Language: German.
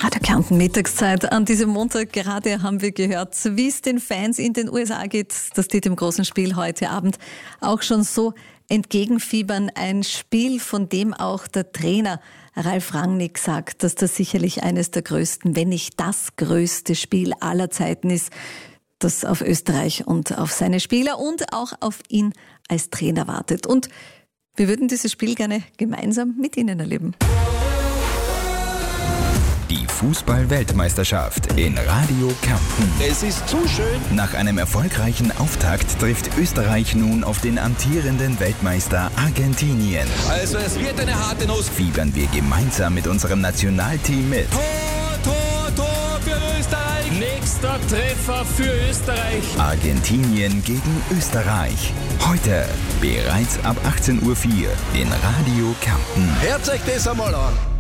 Der Kärnten Mittagszeit an diesem Montag. Gerade haben wir gehört, wie es den Fans in den USA geht, dass die dem großen Spiel heute Abend auch schon so entgegenfiebern. Ein Spiel, von dem auch der Trainer Ralf Rangnick sagt, dass das sicherlich eines der größten, wenn nicht das größte Spiel aller Zeiten ist, das auf Österreich und auf seine Spieler und auch auf ihn als Trainer wartet. Und wir würden dieses Spiel gerne gemeinsam mit Ihnen erleben. Die Fußball-Weltmeisterschaft in Radio Kärnten. Es ist zu schön. Nach einem erfolgreichen Auftakt trifft Österreich nun auf den amtierenden Weltmeister Argentinien. Also es wird eine harte Nuss. Fiebern wir gemeinsam mit unserem Nationalteam mit. Tor für Österreich. Nächster Treffer für Österreich. Argentinien gegen Österreich. Heute bereits ab 18:04 Uhr in Radio Kärnten. Hört euch das einmal an.